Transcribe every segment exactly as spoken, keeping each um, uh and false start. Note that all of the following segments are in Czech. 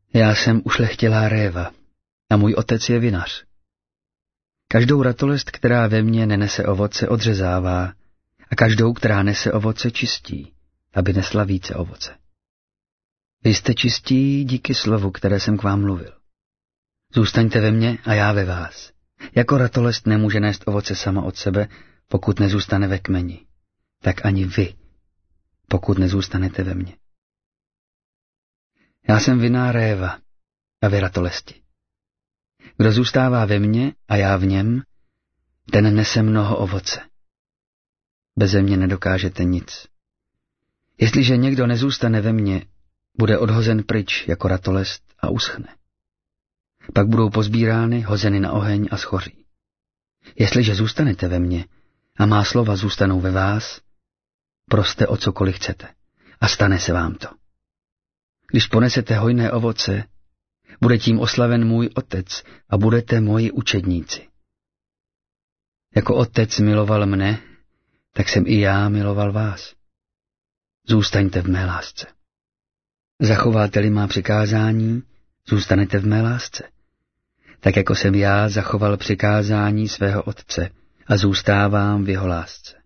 Já jsem ušlechtilá réva a můj otec je vinař. Každou ratolest, která ve mně nenese ovoce, odřezává a každou, která nese ovoce, čistí, aby nesla více ovoce. Vy jste čistí díky slovu, které jsem k vám mluvil. Zůstaňte ve mně a já ve vás. Jako ratolest nemůže nést ovoce sama od sebe, pokud nezůstane ve kmeni. Tak ani vy, pokud nezůstanete ve mně. Já jsem vinná réva a vy ratolesti. Kdo zůstává ve mně a já v něm, ten nese mnoho ovoce. Beze mě nedokážete nic. Jestliže někdo nezůstane ve mně, bude odhozen pryč jako ratolest a uschne. Pak budou pozbírány, hozeny na oheň a schoří. Jestliže zůstanete ve mně a má slova zůstanou ve vás, proste o cokoliv chcete a stane se vám to. Když ponesete hojné ovoce, bude tím oslaven můj otec a budete moji učedníci. Jako otec miloval mne, tak jsem i já miloval vás. Zůstaňte v mé lásce. Zachováte-li má přikázání, zůstanete v mé lásce. Tak jako jsem já zachoval přikázání svého otce a zůstávám v jeho lásce.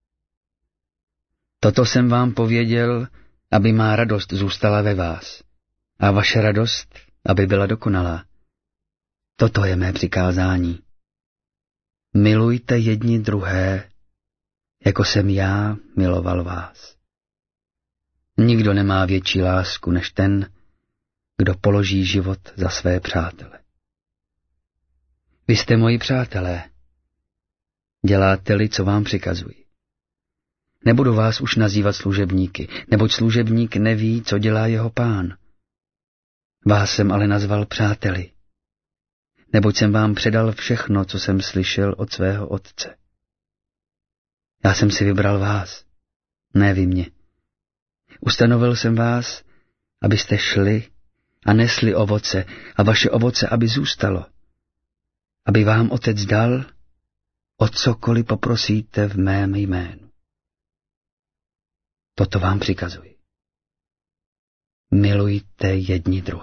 Toto jsem vám pověděl, aby má radost zůstala ve vás a vaše radost, aby byla dokonalá. Toto je mé přikázání. Milujte jedni druhé, jako jsem já miloval vás. Nikdo nemá větší lásku než ten, kdo položí život za své přátele. Vy jste moji přátelé. Děláte-li, co vám přikazuji. Nebudu vás už nazývat služebníky, neboť služebník neví, co dělá jeho pán. Vás jsem ale nazval přáteli, neboť jsem vám předal všechno, co jsem slyšel od svého otce. Já jsem si vybral vás, ne vy mě. Ustanovil jsem vás, abyste šli a nesli ovoce a vaše ovoce, aby zůstalo, aby vám otec dal, o cokoliv poprosíte v mém jménu. Toto vám přikazuji. Milujte jedni druhé.